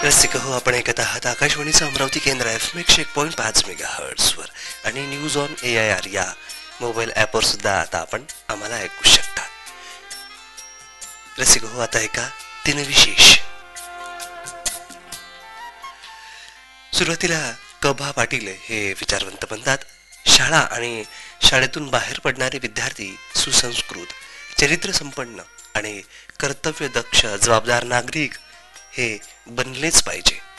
रसिक हो, आपण ऐकत आहात आकाशवाणीचं अमरावती केंद्र FM 101.5 मेगाहर्ट्झवर आणि न्यूज ऑन AIR या मोबाईल ॲपवर सुद्धा आता आपण आम्हाला ऐकू शकता. रसिक हो, आता ऐका दिनविशेष. सुरुवातीला कबा पाटील हे विचारवंत म्हणतात, शाळा आणि शाळेतून बाहेर पडणारे विद्यार्थी सुसंस्कृत, चरित्र संपन्न आणि कर्तव्यदक्ष जबाबदार नागरिक हे बनलेच पाहिजे.